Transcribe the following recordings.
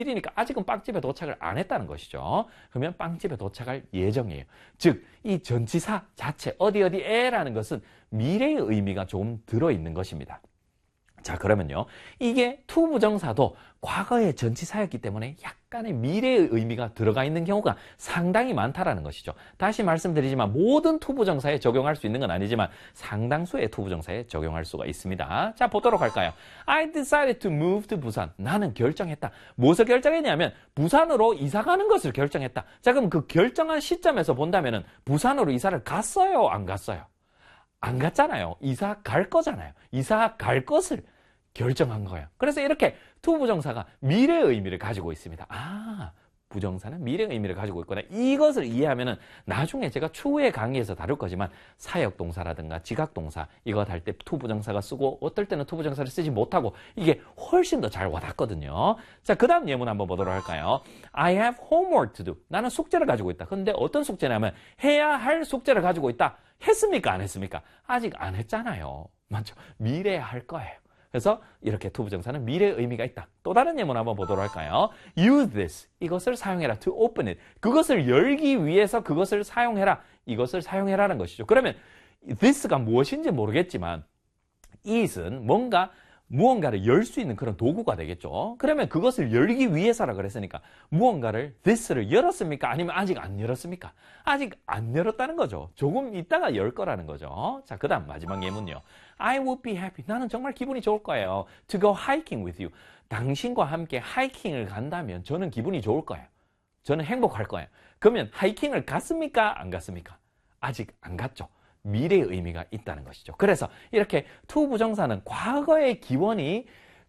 일이니까 아직은 빵집에 도착을 안 했다는 것이죠. 그러면 빵집에 도착할 예정이에요. 즉, 이 전치사 자체 어디에라는 것은 미래의 의미가 좀 들어있는 것입니다. 자, 그러면요. 이게 to 부정사도 과거의 전치사였기 때문에 약간의 미래의 의미가 들어가 있는 경우가 상당히 많다라는 것이죠. 다시 말씀드리지만 모든 to 부정사에 적용할 수 있는 건 아니지만 상당수의 to 부정사에 적용할 수가 있습니다. 자, 보도록 할까요? I decided to move to 부산. 나는 결정했다. 무엇을 결정했냐면 부산으로 이사 가는 것을 결정했다. 자, 그럼 그 결정한 시점에서 본다면은 부산으로 이사를 갔어요? 안 갔어요? 안 갔잖아요. 이사 갈 거잖아요. 이사 갈 것을 결정한 거예요. 그래서 이렇게 to 부정사가 미래의 의미를 가지고 있습니다. 아, 부정사는 미래의 의미를 가지고 있구나. 이것을 이해하면은 나중에 제가 추후의 강의에서 다룰 거지만 사역동사라든가 지각동사 이거 할 때 to 부정사가 쓰고 어떨 때는 to 부정사를 쓰지 못하고 이게 훨씬 더 잘 와닿거든요. 자, 그 다음 예문 한번 보도록 할까요? I have homework to do. 나는 숙제를 가지고 있다. 근데 어떤 숙제냐면 해야 할 숙제를 가지고 있다. 했습니까? 안 했습니까? 아직 안 했잖아요. 맞죠? 미래에 할 거예요. 그래서 이렇게 to 부정사는 미래의 의미가 있다. 또 다른 예문 한번 보도록 할까요? Use this. 이것을 사용해라. To open it. 그것을 열기 위해서 그것을 사용해라. 이것을 사용해라는 것이죠. 그러면 this가 무엇인지 모르겠지만 it은 무언가를 열 수 있는 그런 도구가 되겠죠. 그러면 그것을 열기 위해서라 그랬으니까 무언가를 this를 열었습니까? 아니면 아직 안 열었습니까? 아직 안 열었다는 거죠. 조금 있다가 열 거라는 거죠. 자, 그 다음 마지막 예문요. I would be happy. 나는 정말 기분이 좋을 거예요. To go hiking with you. 당신과 함께 하이킹을 간다면 저는 기분이 좋을 거예요. 저는 행복할 거예요. 그러면 하이킹을 갔습니까? 안 갔습니까? 아직 안 갔죠. 미래의 의미가 있다는 것이죠. 그래서 이렇게 to 부정사는 과거의 기원이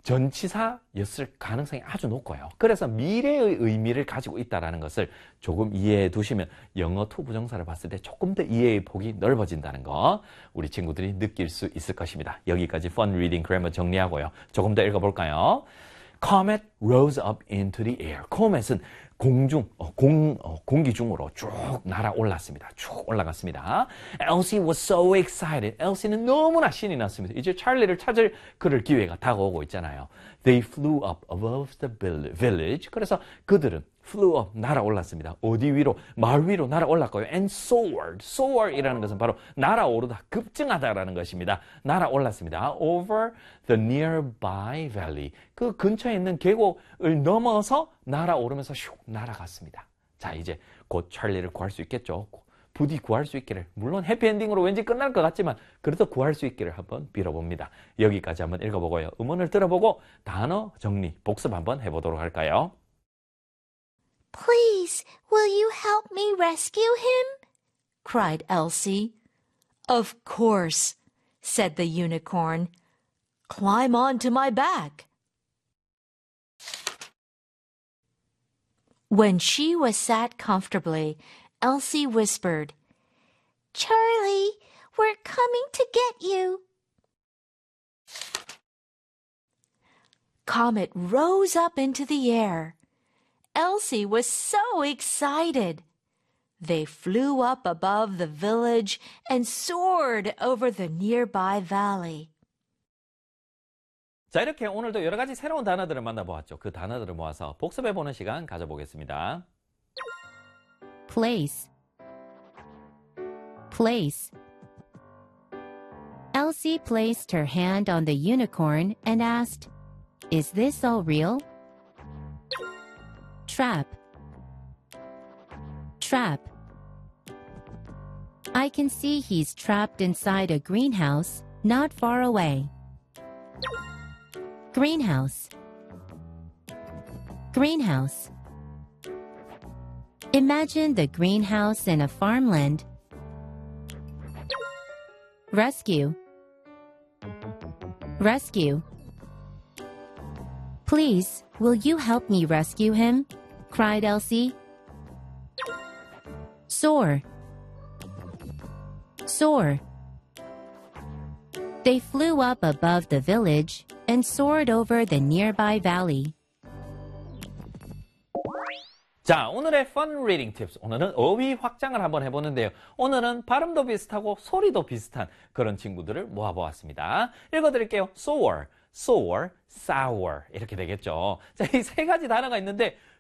전치사였을 가능성이 아주 높고요. 그래서 미래의 의미를 가지고 있다는 것을 조금 이해해 두시면 영어 to 부정사를 봤을 때 조금 더 이해의 폭이 넓어진다는 거 우리 친구들이 느낄 수 있을 것입니다. 여기까지 fun reading grammar 정리하고요. 조금 더 읽어볼까요? Comet rose up into the air. comet은 공기 중으로 쭉 날아올랐습니다. 쭉 올라갔습니다. Elsie was so excited. Elsie는 너무나 신이 났습니다. 이제 찰리를 찾을 그럴 기회가 다가오고 있잖아요. They flew up above the village. 그래서 그들은 flew up, 날아올랐습니다. 어디 위로? 마을 위로 날아올랐고요. And soared. soar이라는 것은 바로 날아오르다, 급증하다라는 것입니다. 날아올랐습니다. Over the nearby valley. 그 근처에 있는 계곡을 넘어서 날아오르면서 슉 날아갔습니다. 자, 이제 곧 찰리를 구할 수 있겠죠. 부디 구할 수 있기를. 물론 해피엔딩으로 왠지 끝날 것 같지만 그래도 구할 수 있기를 한번 빌어봅니다. 여기까지 한번 읽어보고요. 음원을 들어보고 단어 정리, 복습 한번 해보도록 할까요? Please, will you help me rescue him? cried Elsie. Of course, said the unicorn. Climb onto my back. When she was sat comfortably, Elsie whispered, Charlie, we're coming to get you. Comet rose up into the air. Elsie was so excited. They flew up above the village and soared over the nearby valley. 자, 이렇게 오늘도 여러 가지 새로운 단어들을 만나보았죠. 그 단어들을 모아서 복습해보는 시간 가져보겠습니다. Place. Place. Elsie placed her hand on the unicorn and asked, Is this all real? Trap. Trap. I can see he's trapped inside a greenhouse not far away. Greenhouse. Greenhouse. Imagine the greenhouse in a farmland. Rescue. Rescue. Please, will you help me rescue him? Cried Elsie. Soar. Soar. They flew up above the village and soared over the nearby valley. 자, 오늘의 Fun Reading Tips. 오늘은 어휘 확장을 한번 해보는데요. 오늘은 발음도 비슷하고 소리도 비슷한 그런 친구들을 모아보았습니다. 읽어드릴게요. Soar. sour, sour 이렇게 되겠죠. 자, 이 세 가지 단어가 있는데